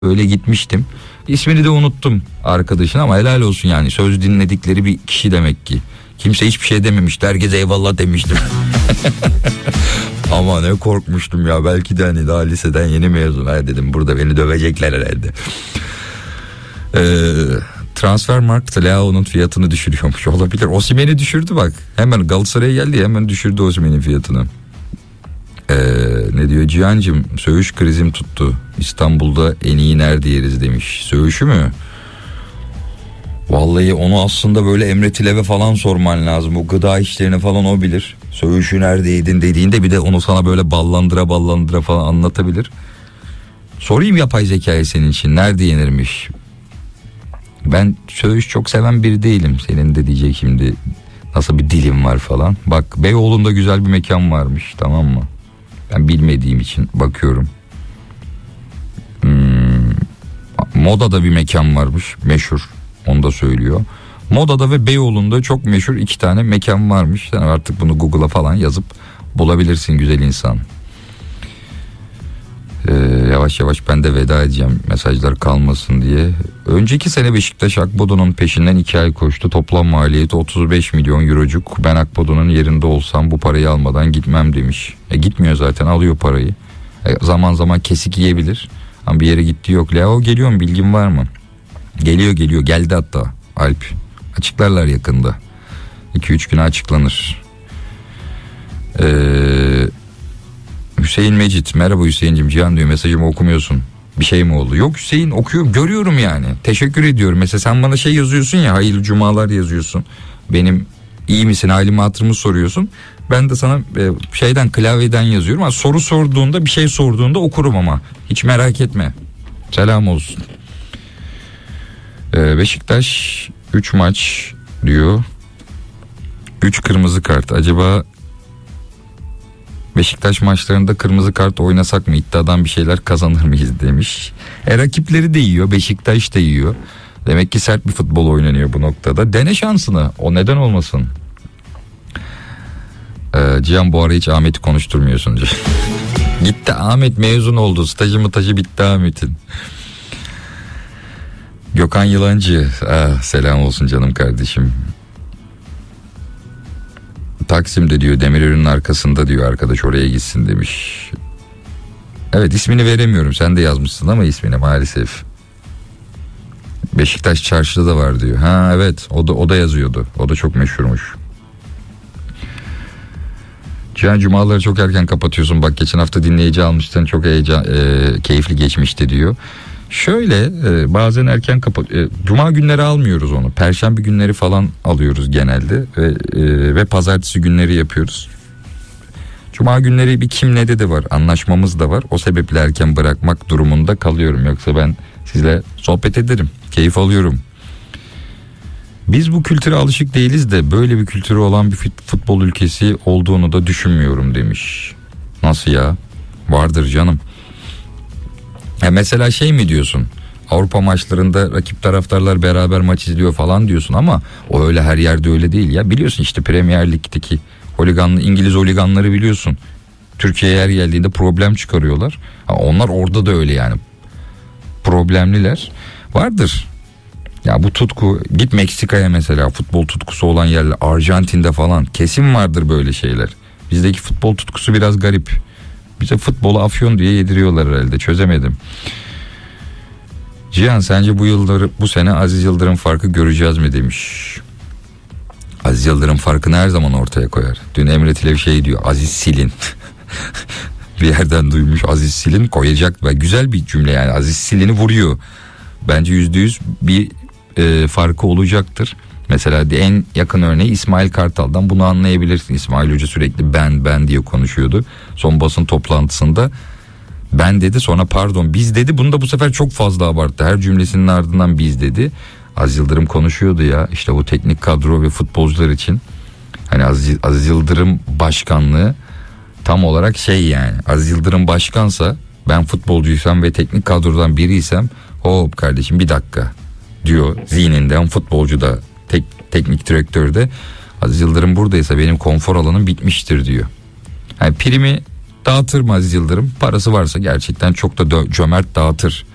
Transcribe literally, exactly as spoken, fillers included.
Öyle gitmiştim. İsmini de unuttum arkadaşın ama helal olsun yani. Söz dinledikleri bir kişi demek ki. Kimse hiçbir şey dememişti. Herkes eyvallah demiştim. Ama ne korkmuştum ya. Belki de hani daha liseden yeni mezun. Ha dedim burada beni dövecekler herhalde. Ee, Transfermarkt Leao'nun fiyatını düşürüyormuş. Olabilir. Osimhen'i düşürdü bak. Hemen Galatasaray'a geldi, hemen düşürdü Osimhen'in fiyatını. Ee, ne diyor Cihan'cığım, söğüş krizim tuttu. İstanbul'da en iyi nerede yeriz demiş. Söğüşü mü? Vallahi onu aslında böyle Emre Tilev'e falan sorman lazım. O gıda işlerini falan o bilir. Söğüşü nerede yedin dediğinde bir de onu sana böyle ballandıra ballandıra falan anlatabilir. Sorayım yapay zekayı senin için. Nerede yenirmiş? Ben söğüş çok seven biri değilim. Senin de diyecek şimdi nasıl bir dilim var falan. Bak Beyoğlu'nda güzel bir mekan varmış, tamam mı? Ben bilmediğim için bakıyorum. Hmm, Moda'da bir mekan varmış meşhur. Onu da söylüyor. Moda'da ve Beyoğlu'nda çok meşhur iki tane mekan varmış. Yani artık bunu Google'a falan yazıp bulabilirsin güzel insan. Ee, yavaş yavaş ben de veda edeceğim mesajlar kalmasın diye. Önceki sene Beşiktaş Akbodo'nun peşinden iki ay koştu. Toplam maliyeti otuz beş milyon eurocuk. Ben Akbodo'nun yerinde olsam bu parayı almadan gitmem demiş. E gitmiyor zaten, alıyor parayı. E, zaman zaman kesik yiyebilir. Ama bir yere gittiği yok. Leo geliyor mu, bilgin var mı? Geliyor geliyor geldi hatta Alp. Açıklarlar yakında. iki üç güne açıklanır. Eee... Hüseyin Mecit, merhaba Hüseyin'cim, Cihan diyor mesajımı okumuyorsun. Bir şey mi oldu? Yok Hüseyin, okuyorum, görüyorum yani. Teşekkür ediyorum. Mesela sen bana şey yazıyorsun ya, hayırlı cumalar yazıyorsun. Benim iyi misin, halimi hatırımı soruyorsun. Ben de sana e, şeyden, klavyeden yazıyorum. Yani soru sorduğunda, bir şey sorduğunda okurum ama. Hiç merak etme. Selam olsun. Ee, Beşiktaş üç maç diyor. üç kırmızı kart. Acaba Beşiktaş maçlarında kırmızı kart oynasak mı, iddiadan bir şeyler kazanır mıyız demiş. E rakipleri de yiyor, Beşiktaş da yiyor. Demek ki sert bir futbol oynanıyor bu noktada. Dene şansını, o neden olmasın. Ee, Cihan bu ara hiç Ahmet'i konuşturmuyorsun. Gitti Ahmet, mezun oldu, stajı mıtajı bitti Ahmet'in. Gökhan Yılancı, ah, selam olsun canım kardeşim. Taksim'de diyor, Demirören'in arkasında diyor, arkadaş oraya gitsin demiş. Evet, ismini veremiyorum, sen de yazmışsın ama ismini maalesef. Beşiktaş Çarşı'da da var diyor. Ha evet, o da o da yazıyordu. O da çok meşhurmuş. Cihan cumaları çok erken kapatıyorsun. Bak geçen hafta dinleyici almıştın, çok heyecan, e, keyifli geçmişti diyor. Şöyle e, bazen erken kapat. E, Cuma günleri almıyoruz onu. Perşembe günleri falan alıyoruz genelde ve e, ve pazartesi günleri yapıyoruz. Cuma günleri bir kimlede de var, anlaşmamız da var. O sebeple erken bırakmak durumunda kalıyorum. Yoksa ben sizle sohbet ederim, keyif alıyorum. Biz bu kültüre alışık değiliz de böyle bir kültürü olan bir futbol ülkesi olduğunu da düşünmüyorum demiş. Nasıl ya? Vardır canım. Ya mesela şey mi diyorsun? Avrupa maçlarında rakip taraftarlar beraber maç izliyor falan diyorsun ama o öyle her yerde öyle değil ya. Biliyorsun işte Premier Lig'deki holiganlı İngiliz holiganları biliyorsun. Türkiye'ye her geldiğinde problem çıkarıyorlar. Ha, onlar orada da öyle yani. Problemliler. Vardır. Ya bu tutku, git Meksika'ya mesela, futbol tutkusu olan yerler, Arjantin'de falan kesin vardır böyle şeyler. Bizdeki futbol tutkusu biraz garip. Bize futbolu afyon diye yediriyorlar herhalde, çözemedim. Cihan sence bu yılları, bu sene Aziz Yıldırım farkı göreceğiz mi demiş. Aziz Yıldırım farkını her zaman ortaya koyar. Dün Emre Tilev şey diyor, Aziz Silin. Bir yerden duymuş, Aziz Silin koyacak ve güzel bir cümle yani, Aziz Silin'i vuruyor. Bence yüzde yüz bir e, farkı olacaktır. Mesela en yakın örneği İsmail Kartal'dan bunu anlayabilirsin. İsmail Hoca sürekli ben ben diye konuşuyordu. Son basın toplantısında ben dedi, sonra pardon biz dedi. Bunu da bu sefer çok fazla abarttı. Her cümlesinin ardından biz dedi. Aziz Yıldırım konuşuyordu ya işte bu teknik kadro ve futbolcular için. Hani Aziz, Aziz Yıldırım başkanlığı tam olarak şey yani. Aziz Yıldırım başkansa, ben futbolcuysam ve teknik kadrodan biriysem, hop kardeşim bir dakika diyor zihninden, futbolcu da tek, teknik direktör de Aziz Yıldırım buradaysa benim konfor alanım bitmiştir diyor. Yani primi dağıtır mı Aziz Yıldırım? Parası varsa gerçekten çok da dö- cömert dağıtır.